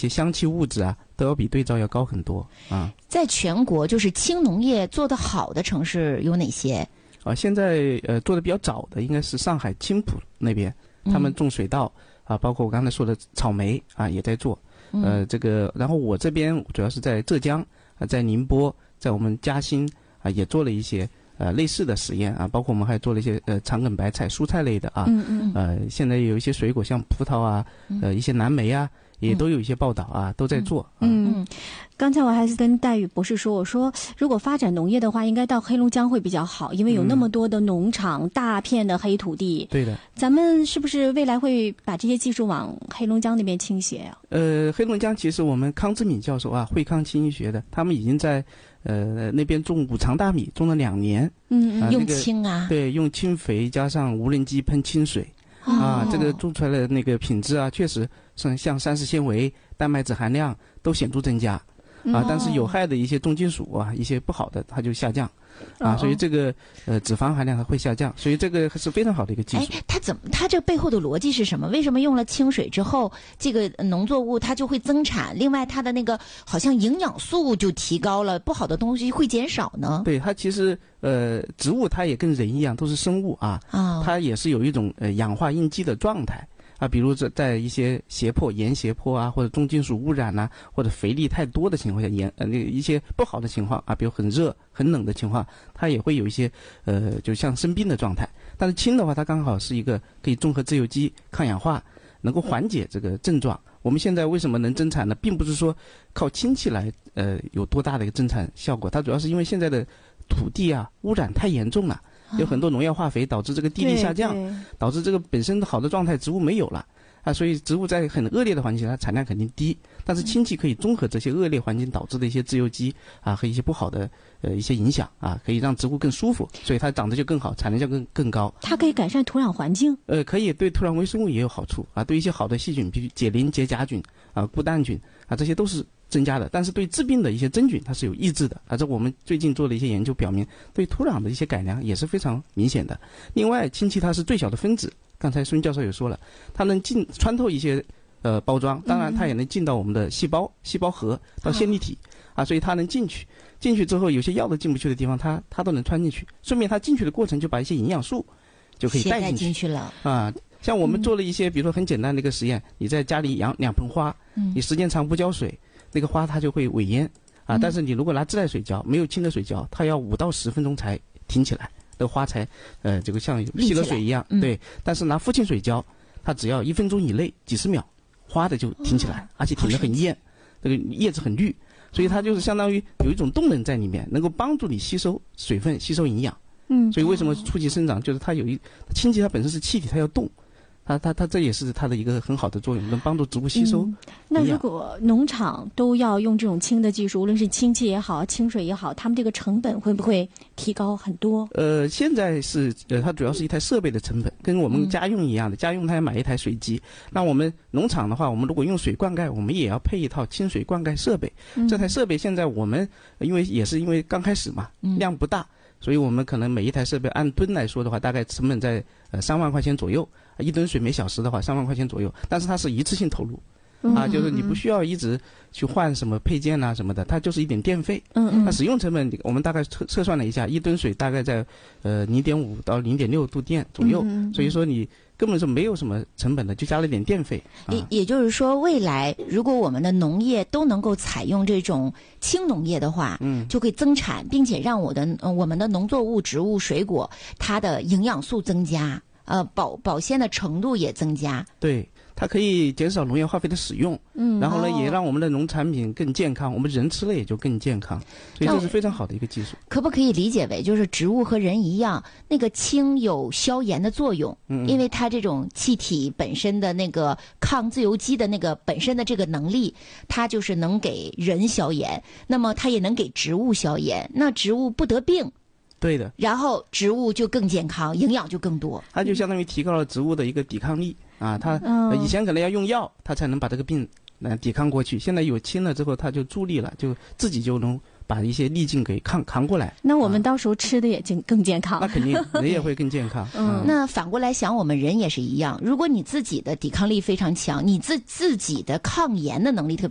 些香气物质啊，都要比对照要高很多啊。 在全国就是轻农业做得好的城市有哪些？ 现在做的比较早的应该是上海青浦那边，他们种水稻啊，包括我刚才说的草莓啊也在做。这个，然后我这边主要是在浙江在宁波，在我们嘉兴啊也做了一些类似的实验啊，包括我们还做了一些长梗白菜、蔬菜类的啊。现在有一些水果像葡萄啊，一些蓝莓啊，也都有一些报道啊，都在做。 刚才我还是跟戴宇博士说，我说如果发展农业的话，应该到黑龙江会比较好，因为有那么多的农场，大片的黑土地。 对的。 咱们是不是未来会把这些技术往黑龙江那边倾斜啊？ 黑龙江其实我们康之敏教授啊，汇康清医学的，他们已经在那边种五常大米，种了2年。 用氢啊？ 对，用氢肥加上无人机喷清水。这个种出来的那个品质啊，确实像膳食纤维、蛋白质含量都显著增加。但是有害的一些重金属啊，一些不好的它就下降。所以这个脂肪含量还会下降，所以这个是非常好的一个技术。 它这背后的逻辑是什么？为什么用了清水之后，这个农作物它就会增产？另外，它的那个好像营养素就提高了，不好的东西会减少呢？ 对，它其实植物它也跟人一样，都是生物啊。它也是有一种氧化应激的状态。比如在一些盐胁迫啊，或者重金属污染啊，或者肥力太多的情况下，一些不好的情况啊，比如很热很冷的情况，它也会有一些就像生病的状态。但是氢的话，它刚好是一个可以综合自由基、抗氧化，能够缓解这个症状。我们现在为什么能增产呢？并不是说靠氢气来有多大的一个增产效果，它主要是因为现在的土地啊污染太严重了。有很多农药化肥导致这个地力下降，导致这个本身的好的状态植物没有了所以植物在很恶劣的环境下它产量肯定低，但是氢气可以综合这些恶劣环境导致的一些自由基和一些不好的一些影响可以让植物更舒服，所以它长得就更好，产量就更高。 它可以改善土壤环境， 可以对土壤微生物也有好处对一些好的细菌，比如解磷、结甲菌固氮菌这些都是增加的，但是对致病的一些真菌它是有抑制的这我们最近做的一些研究表明，对土壤的一些改良也是非常明显的。另外，氢气它是最小的分子，刚才孙教授也说了，它能穿透一些包装，当然它也能进到我们的细胞核到线粒体所以它能进去之后，有些药都进不去的地方它都能穿进去，顺便它进去的过程就把一些营养素就可以带进去了像我们做了一些比如说很简单的一个实验，你在家里养2盆花，你时间长不浇水，那个花它就会萎蔫但是你如果拿自来水浇，没有氢的水浇，它要5到10分钟才挺起来，那个花才这个像吸了水一样对。但是拿父亲水浇，它只要1分钟以内几十秒，花的就挺起来而且挺得很艳，这个叶子很绿，所以它就是相当于有一种动能在里面，能够帮助你吸收水分、吸收营养。所以为什么促进生长，就是它氢气它本身是气体，它要动，它这也是它的一个很好的作用，能帮助植物吸收。 那如果农场都要用这种氢的技术，无论是氢气也好、清水也好，他们这个成本会不会提高很多？ 现在是它主要是一台设备的成本，跟我们家用一样的，家用它要买一台水机。那我们农场的话，我们如果用水灌溉，我们也要配一套清水灌溉设备。这台设备现在我们因为刚开始嘛，量不大。所以我们可能每一台设备按吨来说的话，大概成本在3万块钱左右，1吨水每小时的话3万块钱左右，但是它是一次性投入就是你不需要一直去换什么配件什么的，它就是一点电费。那使用成本我们大概测算了一下，1吨水大概在0.5到0.6度电左右，所以说你根本是没有什么成本的，就加了点电费。 也就是说，未来如果我们的农业都能够采用这种轻农业的话，就会增产，并且让我们的农作物、植物、水果它的营养素增加，保鲜的程度也增加。 对。它可以减少农药化肥的使用，然后呢，也让我们的农产品更健康，我们人吃了也就更健康，所以这是非常好的一个技术。 可不可以理解为，就是植物和人一样，那个氢有消炎的作用，因为它这种气体本身的那个抗自由基的那个本身的这个能力，它就是能给人消炎，那么它也能给植物消炎，那植物不得病。 对的， 然后植物就更健康，营养就更多， 它就相当于提高了植物的一个抵抗力它以前可能要用药它才能把这个病抵抗过去，现在有氢了之后它就助力了，就自己就能把一些逆境给扛过来。 那我们到时候吃的也更健康。 那肯定人也会更健康。 那反过来想，我们人也是一样，如果你自己的抵抗力非常强，你自己的抗炎的能力特别